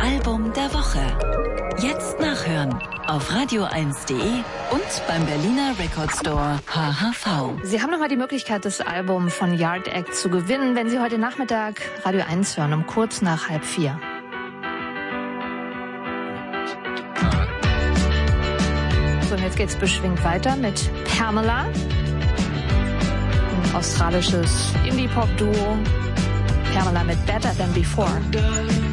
Album der Woche. Jetzt nachhören auf radio1.de und beim Berliner Record Store HHV. Sie haben nochmal die Möglichkeit, das Album von Yard Act zu gewinnen, wenn Sie heute Nachmittag Radio 1 hören, um kurz nach 3:30. So, und jetzt geht's beschwingt weiter mit Pamela. Ein australisches Indie-Pop-Duo. Pamela mit Better Than Before.